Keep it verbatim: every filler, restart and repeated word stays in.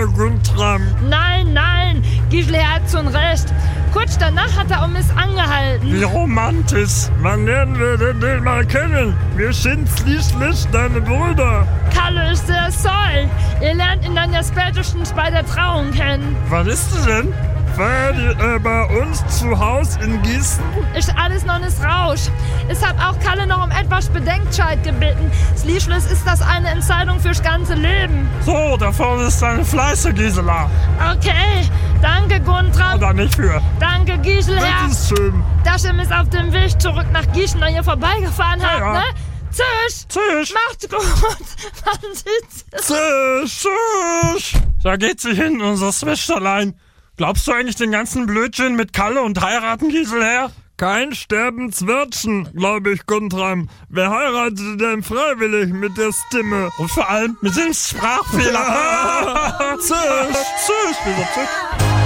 Schade, Guntram. Nein, nein, Gisela hat schon recht. Kurz danach hat er um es angehalten. Wie romantisch. Wann lernen wir denn den mal kennen? Wir sind schließlich deine Brüder. Kalle ist der Soll. Ihr lernt ihn dann ja spätestens bei der Trauung kennen. Was ist das denn? Feiert ihr äh, bei uns zu Hause in Gießen? Ist alles noch nicht Rausch. Ich hab auch Kalle noch um etwas Bedenkzeit gebeten. Schließlich ist das eine Entscheidung fürs ganze Leben. So, da vorne ist deine Fleiße, Gisela. Okay, danke Guntram. Oder nicht für. Danke Gisela. Bitteschön. Dass ihr mich auf dem Weg zurück nach Gießen an ihr vorbeigefahren habt, ja. ne? Tschüss. Tschüss. Macht's gut. Man sieht's. Tschüss. Tschüss. Da geht sie hin, unser Schwesterlein. Glaubst du eigentlich den ganzen Blödsinn mit Kalle und heiraten, Gisela? Kein Sterbenswörtchen, glaube ich, Guntram. Wer heiratet denn freiwillig mit der Stimme? Und vor allem mit dem Sprachfehler. Tschüss. Tschüss. Tschüss.